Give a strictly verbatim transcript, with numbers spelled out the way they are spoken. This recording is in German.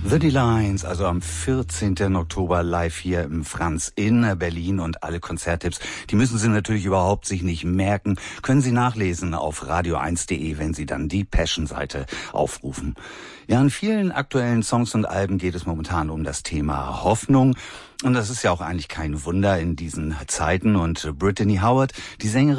The D-Lines, also am vierzehnten Oktober live hier im Franz in Berlin, und alle Konzerttipps, die müssen Sie natürlich überhaupt sich nicht merken, können Sie nachlesen auf radio eins punkt de, wenn Sie dann die Passion-Seite aufrufen. Ja, in vielen aktuellen Songs und Alben geht es momentan um das Thema Hoffnung. Und das ist ja auch eigentlich kein Wunder in diesen Zeiten. Und Brittany Howard, die Sängerin,